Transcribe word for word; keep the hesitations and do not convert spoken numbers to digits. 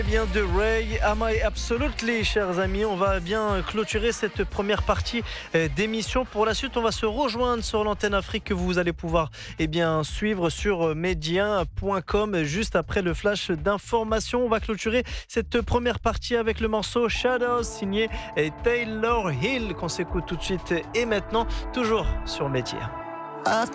Bien de Ray, Am I Absolutely, chers amis. On va bien clôturer cette première partie d'émission. Pour la suite, on va se rejoindre sur l'antenne Afrique que vous allez pouvoir eh bien, suivre sur média point com juste après le flash d'information. On va clôturer cette première partie avec le morceau Shadows signé Taylor Hill qu'on s'écoute tout de suite et maintenant, toujours sur Média.